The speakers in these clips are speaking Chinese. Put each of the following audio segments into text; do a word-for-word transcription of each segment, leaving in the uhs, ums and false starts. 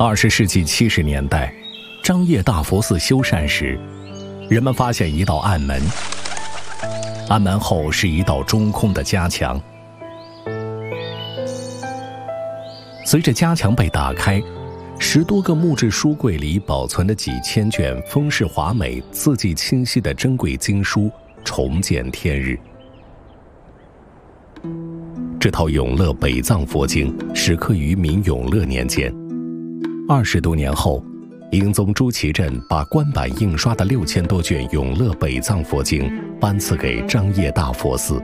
二十世纪七十年代，张掖大佛寺修缮时，人们发现一道暗门，暗门后是一道中空的夹墙。随着夹墙被打开，十多个木质书柜里保存的几千卷风势华美、字迹清晰的珍贵经书重见天日。这套永乐北藏佛经始刻于明永乐年间，二十多年后，英宗朱祁镇把官版印刷的六千多卷永乐北藏佛经颁赐给张掖大佛寺。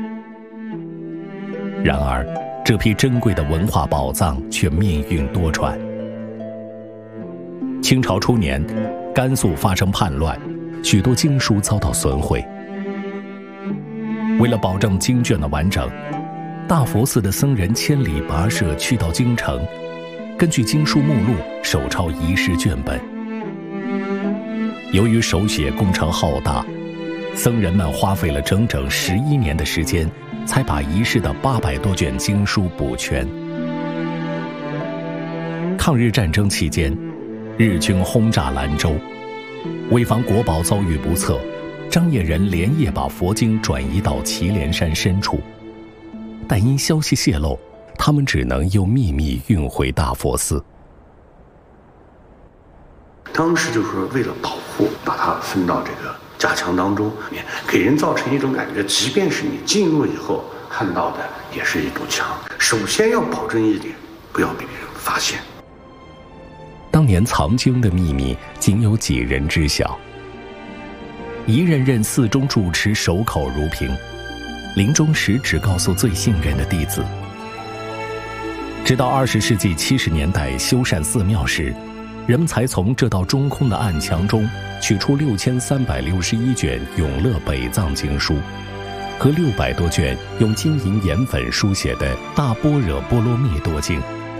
然而，这批珍贵的文化宝藏却命运多舛。清朝初年，甘肃发生叛乱，许多经书遭到损毁。为了保证经卷的完整，大佛寺的僧人千里跋涉去到京城，根据经书目录手抄遗失卷本。由于手写工程浩大，僧人们花费了整整十一年的时间，才把遗失的八百多卷经书补全。抗日战争期间，日军轰炸兰州，为防国宝遭遇不测，张掖人连夜把佛经转移到祁连山深处，但因消息泄露，他们只能又秘密运回大佛寺。 当时就是为了保护，把它分到这个夹墙当中，给人造成一种感觉，即便是你进入以后看到的也是一堵墙。首先要保证一点，不要被别人发现。 当年藏经的秘密仅有几人知晓，一任任寺中住持守口如瓶，临终时只告诉最信任的弟子。直到二十世纪七十年代修缮寺庙时，人们才从这道中空的暗墙中取出六千三百六十一卷永乐北藏经书，和六百多卷用金银盐粉书写的大般若波罗蜜多经，